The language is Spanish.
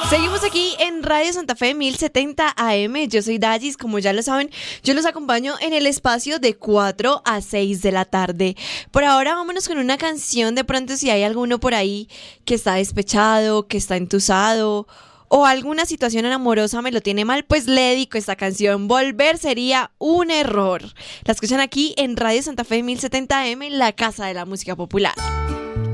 Seguimos aquí en Radio Santa Fe 1070 AM. Yo soy Dallis, como ya lo saben, yo los acompaño en el espacio de 4 a 6 de la tarde. Por ahora vámonos con una canción. De pronto si hay alguno por ahí que está despechado, que está entusado o alguna situación amorosa me lo tiene mal, pues le dedico esta canción. Volver sería un error. La escuchan aquí en Radio Santa Fe 1070 AM, la casa de la música popular.